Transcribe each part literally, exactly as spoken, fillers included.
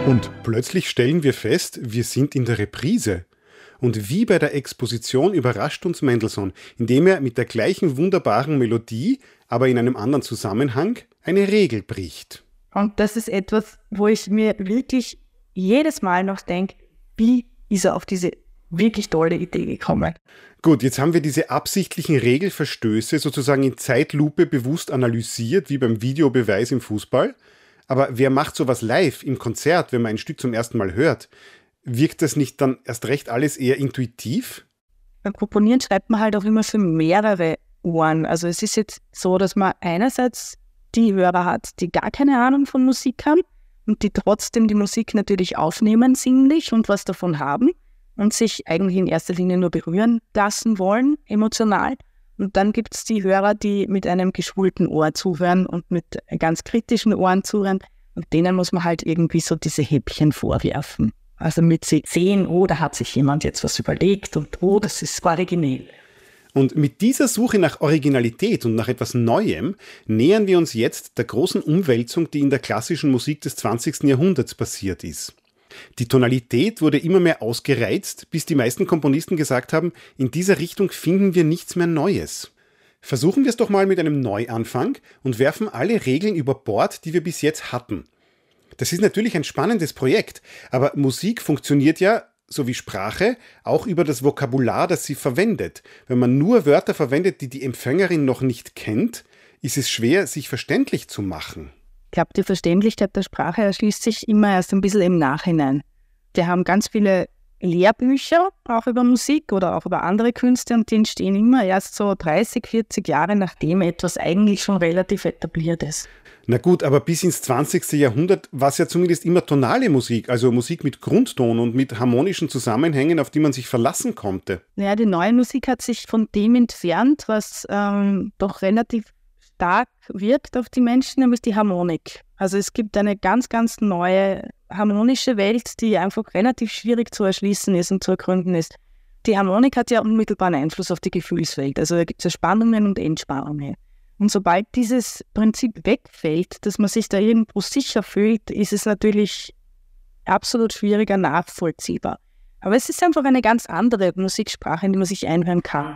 Und plötzlich stellen wir fest, wir sind in der Reprise. Und wie bei der Exposition überrascht uns Mendelssohn, indem er mit der gleichen wunderbaren Melodie, aber in einem anderen Zusammenhang, eine Regel bricht. Und das ist etwas, wo ich mir wirklich jedes Mal noch denke, wie ist er auf diese wirklich tolle Idee gekommen? Gut, jetzt haben wir diese absichtlichen Regelverstöße sozusagen in Zeitlupe bewusst analysiert, wie beim Videobeweis im Fußball. Aber wer macht sowas live im Konzert, wenn man ein Stück zum ersten Mal hört? Wirkt das nicht dann erst recht alles eher intuitiv? Beim Komponieren schreibt man halt auch immer für mehrere Ohren. Also es ist jetzt so, dass man einerseits die Hörer hat, die gar keine Ahnung von Musik haben und die trotzdem die Musik natürlich aufnehmen sinnlich und was davon haben und sich eigentlich in erster Linie nur berühren lassen wollen, emotional. Und dann gibt es die Hörer, die mit einem geschulten Ohr zuhören und mit ganz kritischen Ohren zuhören. Und denen muss man halt irgendwie so diese Häppchen vorwerfen. Also mit sie sehen, oh, da hat sich jemand jetzt was überlegt und oh, das ist originell. Und mit dieser Suche nach Originalität und nach etwas Neuem nähern wir uns jetzt der großen Umwälzung, die in der klassischen Musik des zwanzigsten Jahrhunderts passiert ist. Die Tonalität wurde immer mehr ausgereizt, bis die meisten Komponisten gesagt haben, in dieser Richtung finden wir nichts mehr Neues. Versuchen wir es doch mal mit einem Neuanfang und werfen alle Regeln über Bord, die wir bis jetzt hatten. Das ist natürlich ein spannendes Projekt, aber Musik funktioniert ja, so wie Sprache, auch über das Vokabular, das sie verwendet. Wenn man nur Wörter verwendet, die die Empfängerin noch nicht kennt, ist es schwer, sich verständlich zu machen. Ich glaube, die Verständlichkeit der Sprache erschließt sich immer erst ein bisschen im Nachhinein. Wir haben ganz viele Lehrbücher, auch über Musik oder auch über andere Künste, und die entstehen immer erst so dreißig, vierzig Jahre, nachdem etwas eigentlich schon relativ etabliert ist. Na gut, aber bis ins zwanzigste Jahrhundert war es ja zumindest immer tonale Musik, also Musik mit Grundton und mit harmonischen Zusammenhängen, auf die man sich verlassen konnte. Ja, die neue Musik hat sich von dem entfernt, was ähm, doch relativ stark wirkt auf die Menschen, nämlich die Harmonik. Also es gibt eine ganz, ganz neue harmonische Welt, die einfach relativ schwierig zu erschließen ist und zu ergründen ist. Die Harmonik hat ja unmittelbaren Einfluss auf die Gefühlswelt. Also da gibt es ja Spannungen und Entspannungen. Und sobald dieses Prinzip wegfällt, dass man sich da irgendwo sicher fühlt, ist es natürlich absolut schwieriger nachvollziehbar. Aber es ist einfach eine ganz andere Musiksprache, in die man sich einhören kann.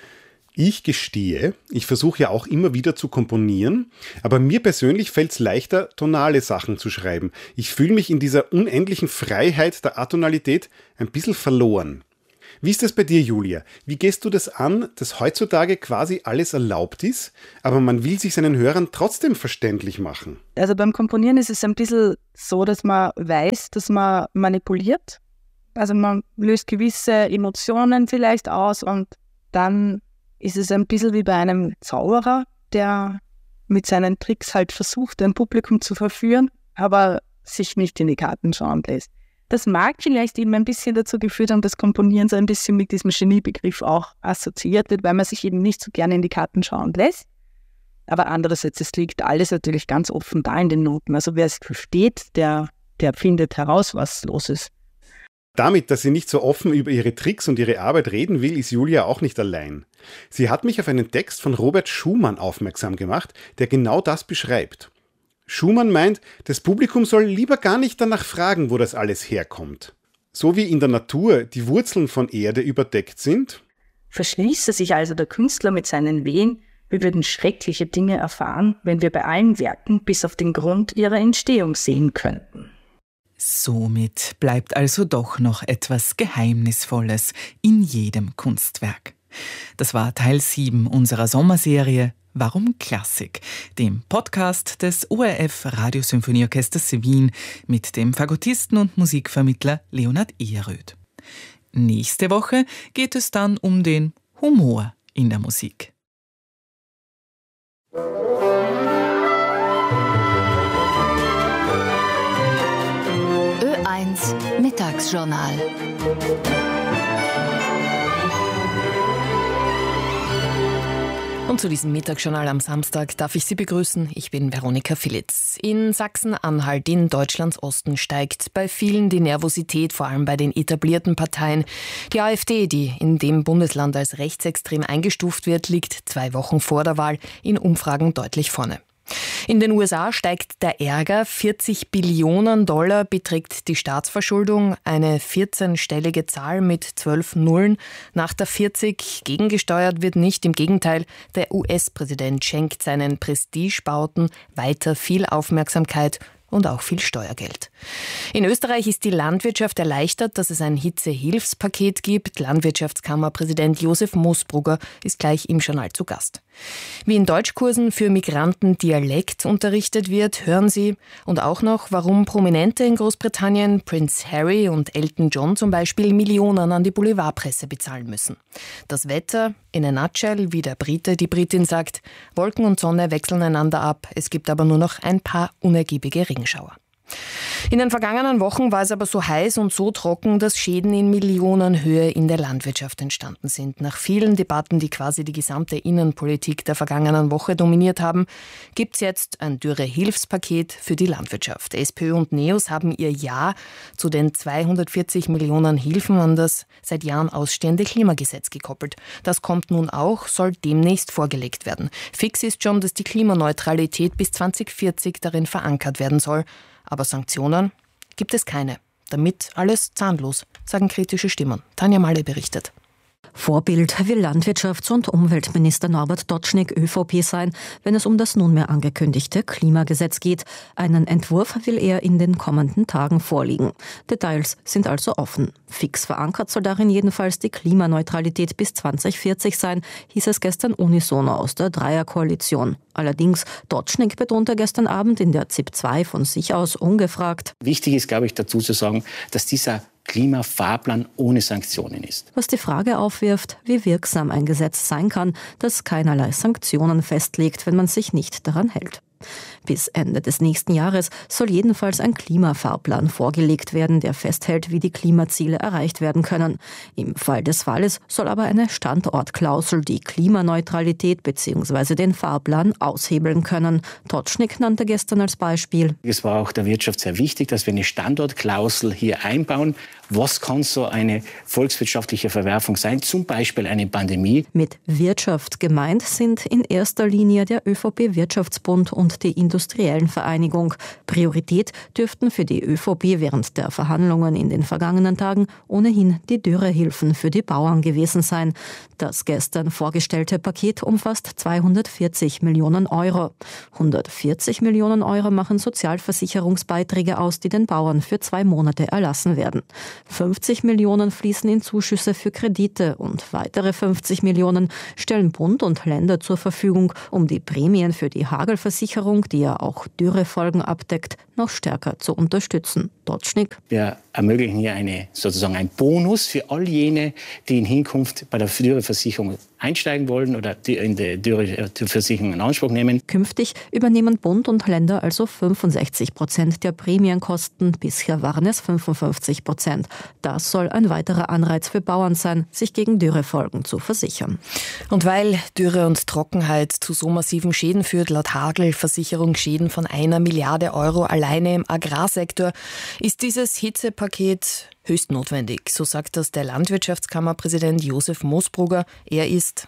Ich gestehe, ich versuche ja auch immer wieder zu komponieren, aber mir persönlich fällt es leichter, tonale Sachen zu schreiben. Ich fühle mich in dieser unendlichen Freiheit der Atonalität ein bisschen verloren. Wie ist das bei dir, Julia? Wie gehst du das an, dass heutzutage quasi alles erlaubt ist, aber man will sich seinen Hörern trotzdem verständlich machen? Also beim Komponieren ist es ein bisschen so, dass man weiß, dass man manipuliert. Also man löst gewisse Emotionen vielleicht aus und dann ist es ein bisschen wie bei einem Zauberer, der mit seinen Tricks halt versucht, ein Publikum zu verführen, aber sich nicht in die Karten schauen lässt. Das mag vielleicht eben ein bisschen dazu geführt haben, dass Komponieren so ein bisschen mit diesem Geniebegriff auch assoziiert wird, weil man sich eben nicht so gerne in die Karten schauen lässt. Aber andererseits, es liegt alles natürlich ganz offen da in den Noten. Also wer es versteht, der, der findet heraus, was los ist. Damit, dass sie nicht so offen über ihre Tricks und ihre Arbeit reden will, ist Julia auch nicht allein. Sie hat mich auf einen Text von Robert Schumann aufmerksam gemacht, der genau das beschreibt. Schumann meint, das Publikum soll lieber gar nicht danach fragen, wo das alles herkommt. So wie in der Natur die Wurzeln von Erde überdeckt sind, verschließe sich also der Künstler mit seinen Wehen, wir würden schreckliche Dinge erfahren, wenn wir bei allen Werken bis auf den Grund ihrer Entstehung sehen könnten. Somit bleibt also doch noch etwas Geheimnisvolles in jedem Kunstwerk. Das war Teil sieben unserer Sommerserie Warum Klassik, dem Podcast des O R F Radiosymphonieorchesters Wien mit dem Fagottisten und Musikvermittler Leonhard Ehrröth. Nächste Woche geht es dann um den Humor in der Musik. Ö eins Mittagsjournal. Und zu diesem Mittagsjournal am Samstag darf ich Sie begrüßen. Ich bin Veronika Philitz. In Sachsen-Anhalt in Deutschlands Osten steigt bei vielen die Nervosität, vor allem bei den etablierten Parteien. Die AfD, die in dem Bundesland als rechtsextrem eingestuft wird, liegt zwei Wochen vor der Wahl in Umfragen deutlich vorne. In den U S A steigt der Ärger. vierzig Billionen Dollar beträgt die Staatsverschuldung, eine vierzehnstellige Zahl mit zwölf Nullen nach der vierzig. Gegengesteuert wird nicht, im Gegenteil, der U S-Präsident schenkt seinen Prestigebauten weiter viel Aufmerksamkeit und auch viel Steuergeld. In Österreich ist die Landwirtschaft erleichtert, dass es ein Hitzehilfspaket gibt. Landwirtschaftskammerpräsident Josef Moosbrugger ist gleich im Journal zu Gast. Wie in Deutschkursen für Migranten Dialekt unterrichtet wird, hören Sie. Und auch noch, warum Prominente in Großbritannien, Prince Harry und Elton John zum Beispiel, Millionen an die Boulevardpresse bezahlen müssen. Das Wetter, in a nutshell, wie der Brite, die Britin sagt, Wolken und Sonne wechseln einander ab. Es gibt aber nur noch ein paar unergiebige Regenschauer. In den vergangenen Wochen war es aber so heiß und so trocken, dass Schäden in Millionenhöhe in der Landwirtschaft entstanden sind. Nach vielen Debatten, die quasi die gesamte Innenpolitik der vergangenen Woche dominiert haben, gibt es jetzt ein Dürre-Hilfspaket für die Landwirtschaft. SPÖ und NEOS haben ihr Ja zu den zweihundertvierzig Millionen Hilfen an das seit Jahren ausstehende Klimagesetz gekoppelt. Das kommt nun auch, soll demnächst vorgelegt werden. Fix ist schon, dass die Klimaneutralität bis zweitausendvierzig darin verankert werden soll. Aber Sanktionen gibt es keine. Damit alles zahnlos, sagen kritische Stimmen. Tanja Malle berichtet. Vorbild will Landwirtschafts- und Umweltminister Norbert Dotschnig ÖVP sein, wenn es um das nunmehr angekündigte Klimagesetz geht. Einen Entwurf will er in den kommenden Tagen vorlegen. Details sind also offen. Fix verankert soll darin jedenfalls die Klimaneutralität bis zweitausendvierzig sein, hieß es gestern unisono aus der Dreierkoalition. Allerdings, Dotschnig betonte gestern Abend in der Z I P zwei von sich aus ungefragt. Wichtig ist, glaube ich, dazu zu sagen, dass dieser Klimafahrplan ohne Sanktionen ist. Was die Frage aufwirft, wie wirksam ein Gesetz sein kann, das keinerlei Sanktionen festlegt, wenn man sich nicht daran hält. Bis Ende des nächsten Jahres soll jedenfalls ein Klimafahrplan vorgelegt werden, der festhält, wie die Klimaziele erreicht werden können. Im Fall des Falles soll aber eine Standortklausel die Klimaneutralität bzw. den Fahrplan aushebeln können. Dotschnig nannte gestern als Beispiel: Es war auch der Wirtschaft sehr wichtig, dass wir eine Standortklausel hier einbauen. Was kann so eine volkswirtschaftliche Verwerfung sein? Zum Beispiel eine Pandemie. Mit Wirtschaft gemeint sind in erster Linie der ÖVP-Wirtschaftsbund und die Industriellen Vereinigung. Priorität dürften für die ÖVP während der Verhandlungen in den vergangenen Tagen ohnehin die Dürrehilfen für die Bauern gewesen sein. Das gestern vorgestellte Paket umfasst zweihundertvierzig Millionen Euro. hundertvierzig Millionen Euro machen Sozialversicherungsbeiträge aus, die den Bauern für zwei Monate erlassen werden. fünfzig Millionen fließen in Zuschüsse für Kredite und weitere fünfzig Millionen stellen Bund und Länder zur Verfügung, um die Prämien für die Hagelversicherung, die ja auch Dürrefolgen abdeckt, noch stärker zu unterstützen. Dotschnig: Wir ermöglichen hier eine, sozusagen einen Bonus für all jene, die in Hinkunft bei der Dürreversicherung einsteigen wollen oder die in der Dürreversicherung in Anspruch nehmen. Künftig übernehmen Bund und Länder also fünfundsechzig Prozent der Prämienkosten. Bisher waren es fünfundfünfzig Prozent. Das soll ein weiterer Anreiz für Bauern sein, sich gegen Dürrefolgen zu versichern. Und weil Dürre und Trockenheit zu so massiven Schäden führt, laut Hagelversicherung Schäden von einer Milliarde Euro alleine im Agrarsektor, ist dieses Hitzepaket höchst notwendig. So sagt das der Landwirtschaftskammerpräsident Josef Moosbrugger. Er ist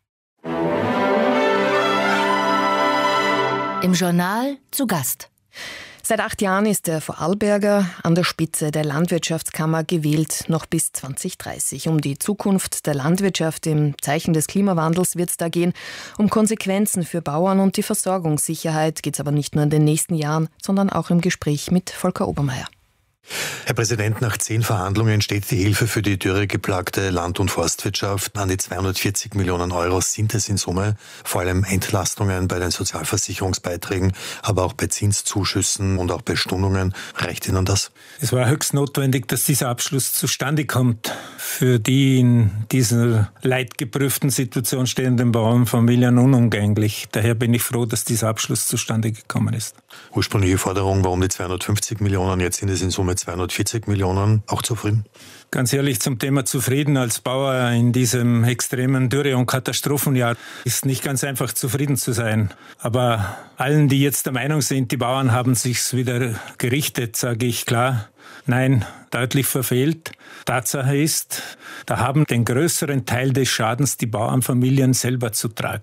im Journal zu Gast. Seit acht Jahren ist der Vorarlberger an der Spitze der Landwirtschaftskammer gewählt, noch bis zwanzig dreißig. Um die Zukunft der Landwirtschaft im Zeichen des Klimawandels wird es da gehen. Um Konsequenzen für Bauern und die Versorgungssicherheit geht es aber nicht nur in den nächsten Jahren, sondern auch im Gespräch mit Volker Obermeier. Herr Präsident, nach zehn Verhandlungen steht die Hilfe für die dürregeplagte Land- und Forstwirtschaft. An die zweihundertvierzig Millionen Euro sind es in Summe. Vor allem Entlastungen bei den Sozialversicherungsbeiträgen, aber auch bei Zinszuschüssen und auch bei Stundungen. Reicht Ihnen das? Es war höchst notwendig, dass dieser Abschluss zustande kommt. Für die in dieser leidgeprüften Situation stehenden Bauernfamilien unumgänglich. Daher bin ich froh, dass dieser Abschluss zustande gekommen ist. Ursprüngliche Forderung war um die zweihundertfünfzig Millionen, jetzt sind es in Summe zweihundertvierzig Millionen. Auch zufrieden? Ganz ehrlich, zum Thema zufrieden als Bauer in diesem extremen Dürre- und Katastrophenjahr ist nicht ganz einfach, zufrieden zu sein. Aber allen, die jetzt der Meinung sind, die Bauern haben sich's wieder gerichtet, sage ich klar, nein, deutlich verfehlt. Tatsache ist, da haben den größeren Teil des Schadens die Bauernfamilien selber zu tragen.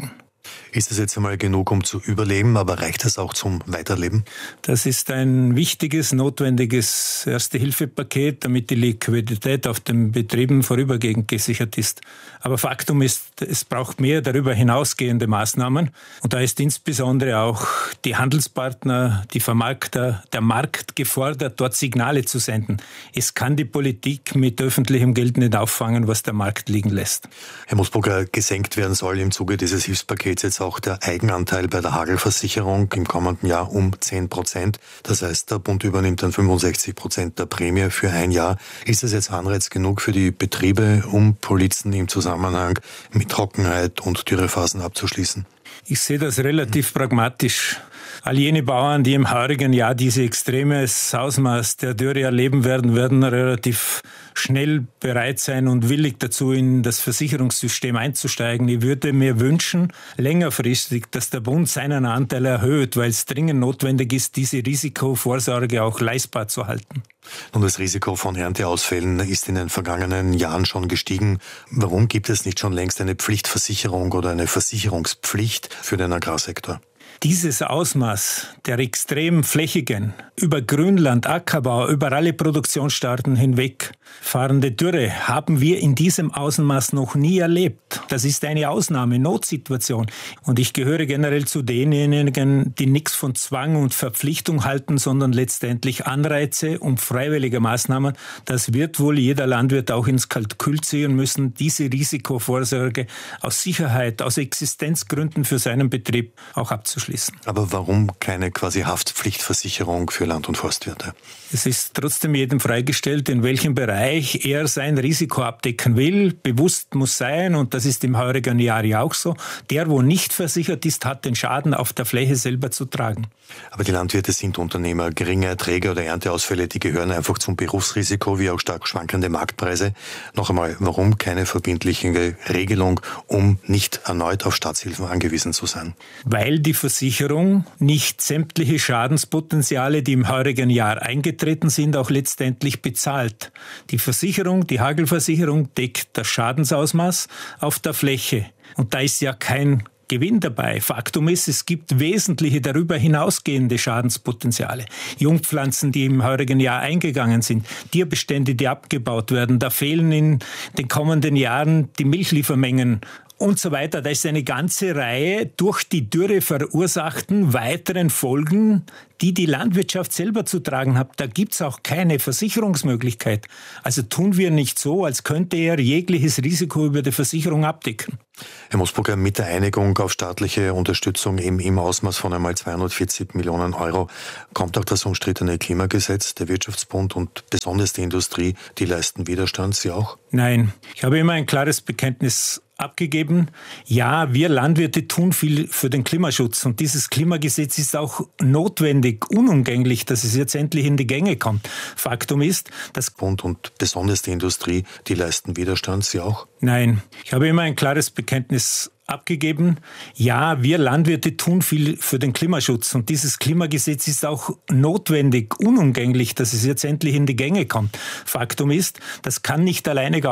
Ist das jetzt einmal genug, um zu überleben, aber reicht das auch zum Weiterleben? Das ist ein wichtiges, notwendiges Erste-Hilfe-Paket, damit die Liquidität auf den Betrieben vorübergehend gesichert ist. Aber Faktum ist, es braucht mehr darüber hinausgehende Maßnahmen. Und da ist insbesondere auch die Handelspartner, die Vermarkter, der Markt gefordert, dort Signale zu senden. Es kann die Politik mit öffentlichem Geld nicht auffangen, was der Markt liegen lässt. Herr Mosbrucker, gesenkt werden soll im Zuge dieses Hilfspakets jetzt auch der Eigenanteil bei der Hagelversicherung im kommenden Jahr um zehn Prozent. Das heißt, der Bund übernimmt dann fünfundsechzig Prozent der Prämie für ein Jahr. Ist das jetzt Anreiz genug für die Betriebe, um Polizen im Zusammenhang mit Trockenheit und Dürrephasen abzuschließen? Ich sehe das relativ pragmatisch. All jene Bauern, die im heurigen Jahr diese extremes Ausmaß der Dürre erleben werden, werden relativ schnell bereit sein und willig dazu, in das Versicherungssystem einzusteigen. Ich würde mir wünschen, längerfristig, dass der Bund seinen Anteil erhöht, weil es dringend notwendig ist, diese Risikovorsorge auch leistbar zu halten. Und das Risiko von Ernteausfällen ist in den vergangenen Jahren schon gestiegen. Warum gibt es nicht schon längst eine Pflichtversicherung oder eine Versicherungspflicht für den Agrarsektor? Dieses Ausmaß der extrem flächigen, über Grünland, Ackerbau, über alle Produktionsstaaten hinweg fahrende Dürre haben wir in diesem Ausmaß noch nie erlebt. Das ist eine Ausnahme, Notsituation. Und ich gehöre generell zu denjenigen, die nichts von Zwang und Verpflichtung halten, sondern letztendlich Anreize und freiwillige Maßnahmen. Das wird wohl jeder Landwirt auch ins Kalkül ziehen müssen, diese Risikovorsorge aus Sicherheit, aus Existenzgründen für seinen Betrieb auch abzuschließen. Aber warum keine quasi Haftpflichtversicherung für Land- und Forstwirte? Es ist trotzdem jedem freigestellt, in welchem Bereich er sein Risiko abdecken will. Bewusst muss sein, und das ist im heurigen Jahr ja auch so, der, wo nicht versichert ist, hat den Schaden auf der Fläche selber zu tragen. Aber die Landwirte sind Unternehmer. Geringe Erträge oder Ernteausfälle, die gehören einfach zum Berufsrisiko, wie auch stark schwankende Marktpreise. Noch einmal, warum keine verbindliche Regelung, um nicht erneut auf Staatshilfen angewiesen zu sein? Weil die Versicherung nicht sämtliche Schadenspotenziale, die im heurigen Jahr eingetreten sind, auch letztendlich bezahlt. Die Versicherung, die Hagelversicherung, deckt das Schadensausmaß auf der Fläche. Und da ist ja kein Gewinn dabei. Faktum ist, es gibt wesentliche darüber hinausgehende Schadenspotenziale. Jungpflanzen, die im heurigen Jahr eingegangen sind, Tierbestände, die abgebaut werden, da fehlen in den kommenden Jahren die Milchliefermengen und so weiter. Da ist eine ganze Reihe durch die Dürre verursachten weiteren Folgen, die die Landwirtschaft selber zu tragen hat. Da gibt es auch keine Versicherungsmöglichkeit. Also tun wir nicht so, als könnte er jegliches Risiko über die Versicherung abdecken. Herr Mosbrucker, mit der Einigung auf staatliche Unterstützung eben im Ausmaß von einmal zweihundertvierzig Millionen Euro kommt auch das umstrittene Klimagesetz. Der Wirtschaftsbund und besonders die Industrie, die leisten Widerstand. Sie auch? Nein, ich habe immer ein klares Bekenntnis abgegeben. Ja, wir Landwirte tun viel für den Klimaschutz und dieses Klimagesetz ist auch notwendig, unumgänglich, dass es jetzt endlich in die Gänge kommt. Faktum ist, dass Bund und besonders die Industrie, die leisten Widerstand. Sie auch? Nein, ich habe immer ein klares Bekenntnis abgegeben. Ja, wir Landwirte tun viel für den Klimaschutz und dieses Klimagesetz ist auch notwendig, unumgänglich, dass es jetzt endlich in die Gänge kommt. Faktum ist, das kann nicht alleine